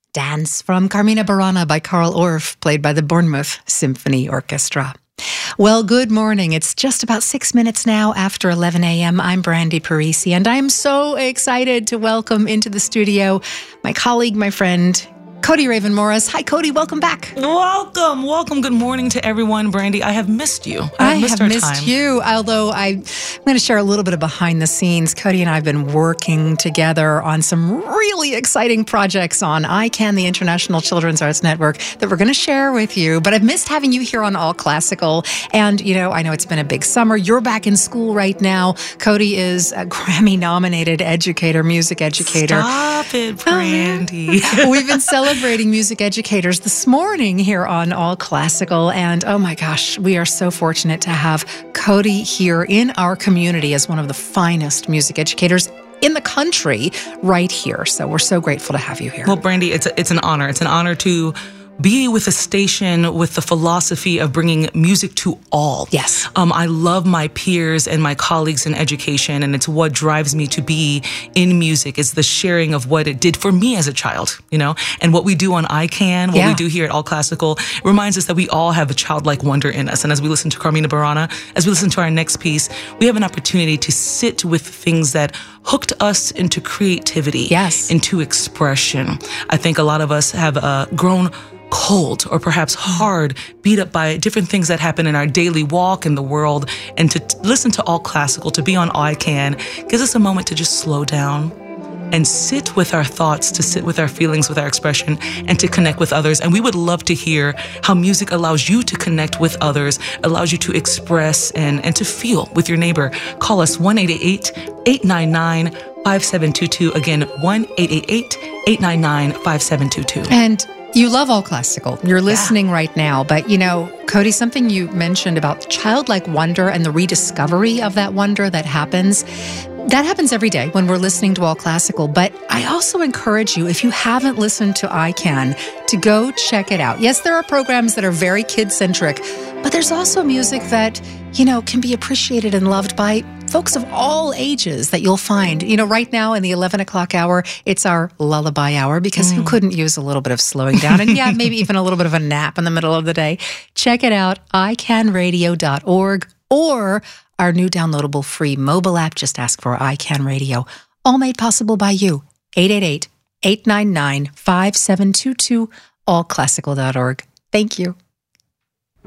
Dance from Carmina Burana by Carl Orff, played by the Bournemouth Symphony Orchestra. Well, good morning. It's just about 6 minutes now after 11 a.m. I'm Brandy Parisi, and I'm so excited to welcome into the studio my colleague, my friend, Cody Raven Morris. Hi, Cody. Welcome back. Welcome. Good morning to everyone. Brandy, I have missed you. I have missed you, although I'm going to share a little bit of behind the scenes. Cody and I have been working together on some really exciting projects on ICANN, the International Children's Arts Network, that we're going to share with you. But I've missed having you here on All Classical. And, I know it's been a big summer. You're back in school right now. Cody is a Grammy-nominated music educator. Stop it, Brandy. We've been celebrating music educators this morning here on All Classical. And oh my gosh, we are so fortunate to have Cody here in our community as one of the finest music educators in the country right here. So we're so grateful to have you here. Well, Brandy, it's an honor. It's an honor to be with a station with the philosophy of bringing music to all. Yes. I love my peers and my colleagues in education, and it's what drives me to be in music. It's the sharing of what it did for me as a child, and what we do on ICANN, what we do here at All Classical, reminds us that we all have a childlike wonder in us. And as we listen to Carmina Burana, as we listen to our next piece, we have an opportunity to sit with things that hooked us into creativity, into expression. I think a lot of us have grown cold or perhaps hard, beat up by different things that happen in our daily walk in the world. And to listen to All Classical, to be on ICANN, gives us a moment to just slow down and sit with our thoughts, to sit with our feelings, with our expression, and to connect with others. And we would love to hear how music allows you to connect with others, allows you to express and to feel with your neighbor. Call us 1-888-899-5722. Again, 1-888-899-5722. And you love All Classical. You're listening right now. But, Cody, something you mentioned about childlike wonder and the rediscovery of that wonder that happens every day when we're listening to All Classical. But I also encourage you, if you haven't listened to ICANN, to go check it out. Yes, there are programs that are very kid-centric, but there's also music that, can be appreciated and loved by folks of all ages that you'll find. Right now in the 11 o'clock hour, it's our lullaby hour, because who couldn't use a little bit of slowing down? And maybe even a little bit of a nap in the middle of the day. Check it out, iCannRadio.org, or our new downloadable free mobile app. Just ask for ICANN Radio. All made possible by you. 888-899-5722, allclassical.org. Thank you.